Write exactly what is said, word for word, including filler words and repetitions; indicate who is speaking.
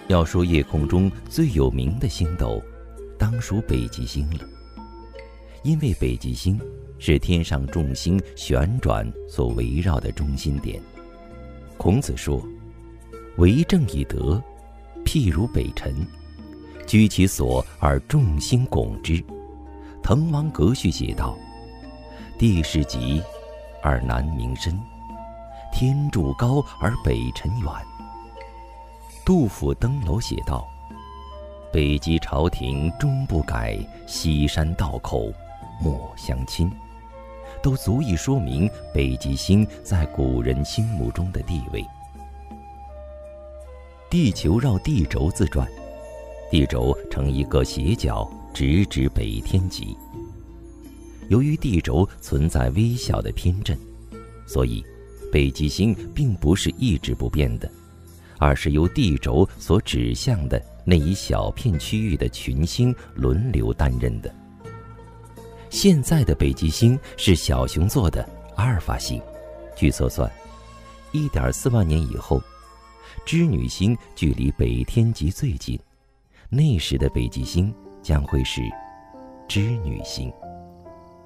Speaker 1: 要说夜空中最有名的星斗，当属北极星了。因为北极星是天上众星旋转所围绕的中心点。孔子说：“为政以德，譬如北辰，居其所而众星拱之。”滕王阁序写道：“地势极，而南溟深；天柱高而北辰远。”杜甫登楼写道：“北极朝廷终不改，西山道口莫相侵。”都足以说明北极星在古人心目中的地位。地球绕地轴自转，地轴呈一个斜角，直指北天极。由于地轴存在微小的偏振，所以北极星并不是一直不变的，而是由地轴所指向的那一小片区域的群星轮流担任的。现在的北极星是小熊座的阿尔法星，据测算 一点四万年以后，织女星距离北天极最近，那时的北极星将会是织女星。